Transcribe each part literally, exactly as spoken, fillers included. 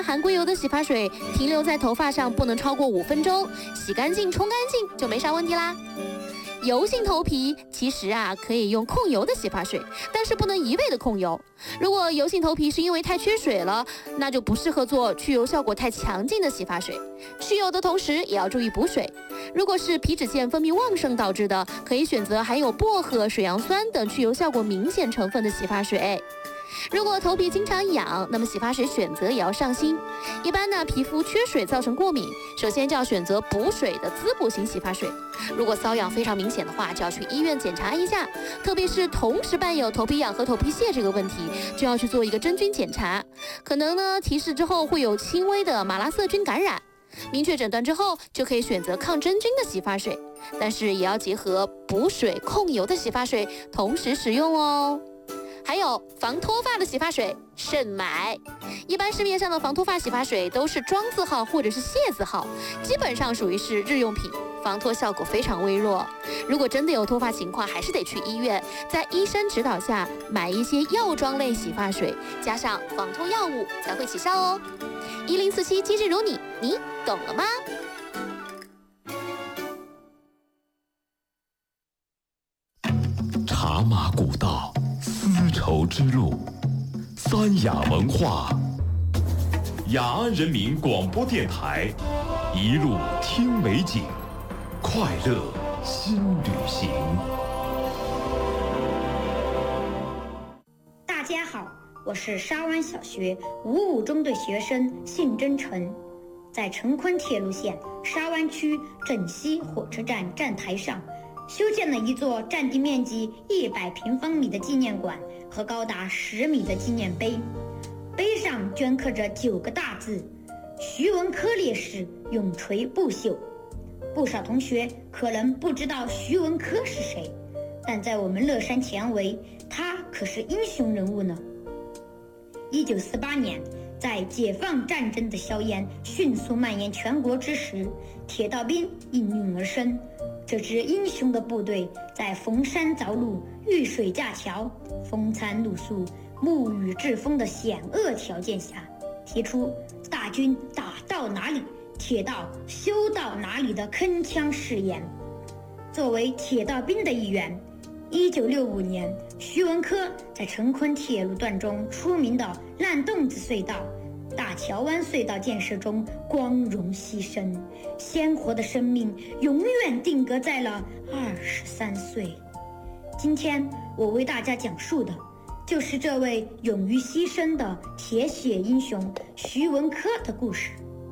含硅油的洗发水停留在头发上不能超过五分钟，洗干净冲干净就没啥问题啦。油性头皮其实啊可以用控油的洗发水，但是不能一味的控油。如果油性头皮是因为太缺水了，那就不适合做去油效果太强劲的洗发水。去油的同时也要注意补水。如果是皮脂腺分泌旺盛导致的，可以选择含有薄荷、水杨酸等去油效果明显成分的洗发水。如果头皮经常痒，那么洗发水选择也要上心。一般呢，皮肤缺水造成过敏，首先就要选择补水的滋补型洗发水。如果瘙痒非常明显的话，就要去医院检查一下。特别是同时伴有头皮痒和头皮屑这个问题，就要去做一个真菌检查。可能呢，提示之后会有轻微的马拉色菌感染。明确诊断之后，就可以选择抗真菌的洗发水，但是也要结合补水控油的洗发水同时使用哦。还有防脱发的洗发水慎买，一般市面上的防脱发洗发水都是庄字号或者是谢字号，基本上属于是日用品，防脱效果非常微弱。如果真的有脱发情况，还是得去医院，在医生指导下买一些药妆类洗发水，加上防脱药物才会起效哦。一零四七机智如你，你懂了吗？ 茶马古道，丝绸之路，三雅文化，雅安人民广播电台，一路听美景，快乐新旅行。 大家好，我是沙湾小学五五中的学生信真诚。在成昆铁路线沙湾区镇西火车站站台上，修建了一座占地面积一百平方米的纪念馆和高达十米的纪念碑，碑上镌刻着九个大字：徐文科烈士永垂不朽。不少同学可能不知道徐文科是谁，但在我们乐山前围，他可是英雄人物呢。一九四八年，在解放战争的硝烟迅速蔓延全国之时，铁道兵应运而生。这支英雄的部队在逢山凿路、遇水架桥、风餐露宿、沐雨栉风的险恶条件下，提出大军打到哪里，铁道修到哪里的铿锵誓言。作为铁道兵的一员，一九六五年，徐文科在成昆铁路段中出名的烂洞子隧道、大桥湾隧道建设中光荣牺牲，鲜活的生命永远定格在了二十三岁。今天我为大家讲述的就是这位勇于牺牲的铁血英雄徐文科的故事。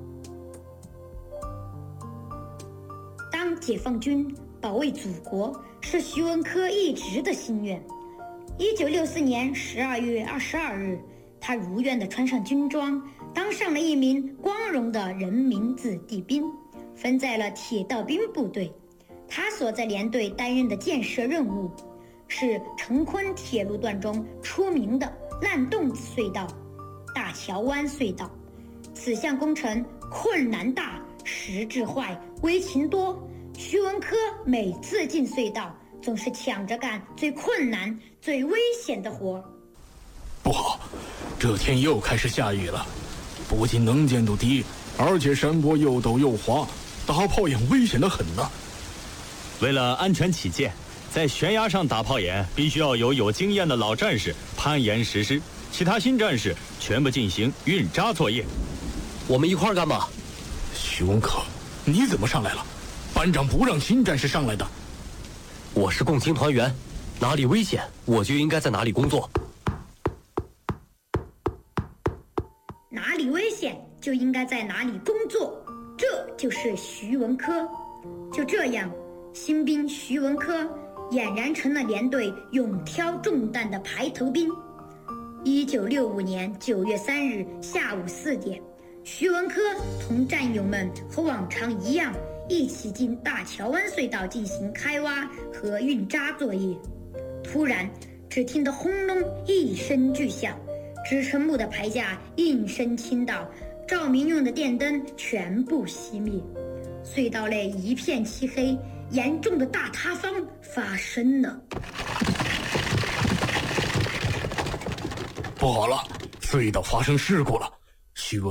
当解放军保卫祖国是徐文科一直的心愿。一九六四年十二月二十二日，他如愿地穿上军装，当上了一名光荣的人民子弟兵，分在了铁道兵部队。他所在连队担任的建设任务是成昆铁路段中出名的烂洞子隧道、大桥湾隧道。此项工程困难大，实质坏，危情多。徐文科每次进隧道总是抢着干最困难、最危险的活。 不好，这天又开始下雨了，不仅能见度低，而且山坡又陡又滑，打炮眼危险得很呢。 为了安全起见，在悬崖上打炮眼必须要有有经验的老战士攀岩实施，其他新战士全部进行运扎作业。 我们一块儿干嘛？ 徐文科，你怎么上来了？班长不让新战士上来的。 我是共青团员，哪里危险我就应该在哪里工作。 哪里危险就应该在哪里工作，这就是徐文科。就这样，新兵徐文科俨然成了连队勇挑重担的排头兵。一九六五年九月三日下午四点，徐文科同战友们和往常一样，一起进大桥湾隧道进行开挖和运扎作业。突然，只听得轰隆一声巨响，支撑木的排架应声倾倒，照明用的电灯全部熄灭，隧道内一片漆黑，严重的大塌方发生了。 不好了，隧道发生事故了，